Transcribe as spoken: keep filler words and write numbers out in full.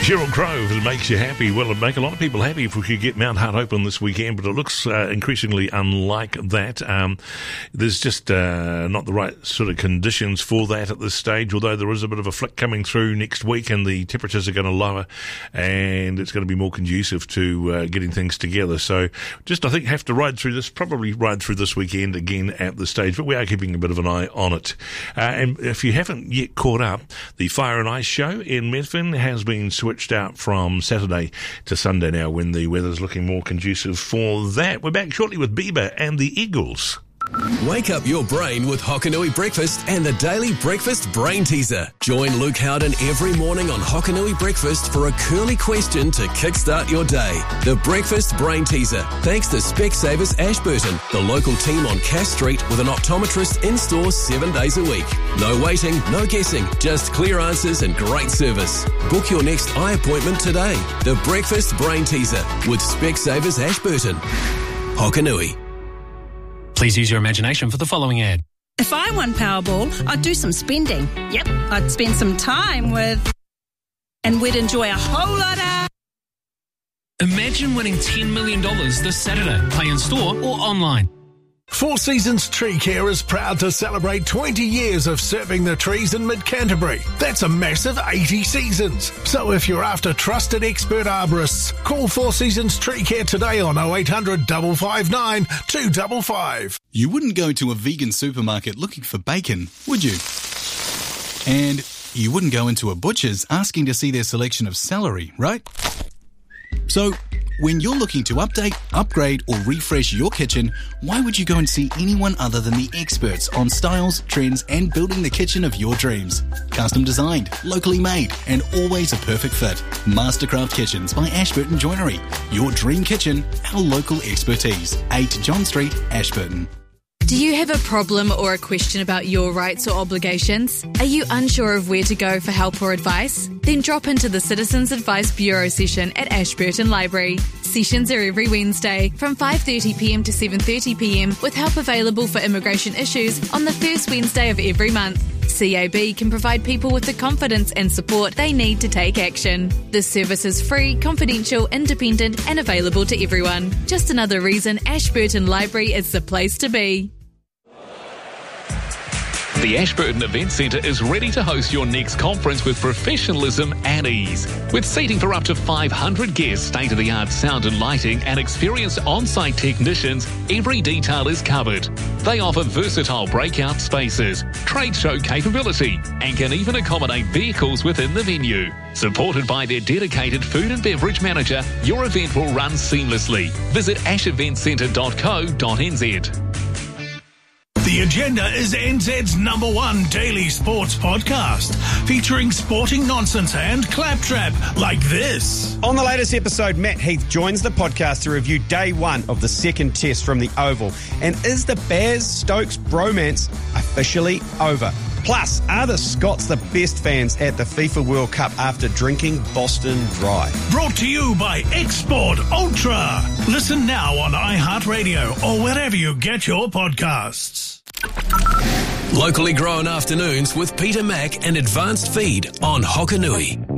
Cheryl Crow, if it makes you happy. Well, it'd make a lot of people happy if we could get Mount Hutt open this weekend, but it looks uh, increasingly unlike that. Um, there's just uh, not the right sort of conditions for that at this stage, although there is a bit of a flick coming through next week and the temperatures are going to lower and it's going to be more conducive to uh, getting things together. So just, I think, have to ride through this, probably ride through this weekend again at this stage, but we are keeping a bit of an eye on it. Uh, and if you haven't yet caught up, the Fire and Ice show in Methven has been switched out from Saturday to Sunday now when the weather's looking more conducive for that. We're back shortly with Bieber and the Eagles. Wake up your brain with Hokanui Breakfast and the Daily Breakfast Brain Teaser. Join Luke Howden every morning on Hokanui Breakfast for a curly question to kickstart your day. The Breakfast Brain Teaser, thanks to Specsavers Ashburton, the local team on Cass Street with an optometrist in-store seven days a week. No waiting, no guessing, just clear answers and great service. Book your next eye appointment today. The Breakfast Brain Teaser with Specsavers Ashburton. Hokanui. Please use your imagination for the following ad. If I won Powerball, I'd do some spending. Yep, I'd spend some time with... and we'd enjoy a whole lot of... Imagine winning ten million dollars this Saturday. Play in store or online. Four Seasons Tree Care is proud to celebrate twenty years of serving the trees in mid-Canterbury. That's a massive eighty seasons. So if you're after trusted expert arborists, call Four Seasons Tree Care today on oh eight hundred, five five nine, two five five. You wouldn't go to a vegan supermarket looking for bacon, would you? And you wouldn't go into a butcher's asking to see their selection of celery, right? So, when you're looking to update, upgrade or refresh your kitchen, why would you go and see anyone other than the experts on styles, trends and building the kitchen of your dreams? Custom designed, locally made and always a perfect fit. Mastercraft Kitchens by Ashburton Joinery. Your dream kitchen, our local expertise. eight John Street, Ashburton. Do you have a problem or a question about your rights or obligations? Are you unsure of where to go for help or advice? Then drop into the Citizens Advice Bureau session at Ashburton Library. Sessions are every Wednesday from five thirty p m to seven thirty p m with help available for immigration issues on the first Wednesday of every month. C A B can provide people with the confidence and support they need to take action. This service is free, confidential, independent and available to everyone. Just another reason Ashburton Library is the place to be. The Ashburton Event Centre is ready to host your next conference with professionalism and ease. With seating for up to five hundred guests, state-of-the-art sound and lighting and experienced on-site technicians, every detail is covered. They offer versatile breakout spaces, trade show capability and can even accommodate vehicles within the venue. Supported by their dedicated food and beverage manager, your event will run seamlessly. Visit ash event centre dot co dot n z. The Agenda is N Z's number one daily sports podcast, featuring sporting nonsense and claptrap like this. On the latest episode, Matt Heath joins the podcast to review day one of the second test from the Oval. And is the Baz-Stokes bromance officially over? Plus, are the Scots the best fans at the FIFA World Cup after drinking Boston Dry? Brought to you by Export Ultra. Listen now on iHeartRadio or wherever you get your podcasts. Locally grown afternoons with Peter Mack and Advanced Feed on Hokanui.